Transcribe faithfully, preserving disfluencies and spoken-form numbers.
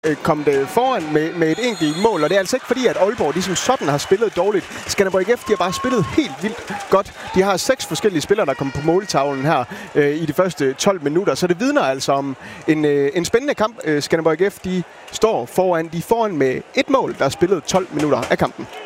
kom det foran med, med et enkelt mål, og det er altså ikke fordi, at Aalborg de som sådan har spillet dårligt. Skanderborg I F, de har bare spillet helt vildt godt. De har seks forskellige spillere, der kommer på måltavlen her øh, i de første tolv minutter, så det vidner altså om en, øh, en spændende kamp. Øh, Skanderborg I F, de står foran, de er foran med et mål, der er spillet tolv minutter af kampen.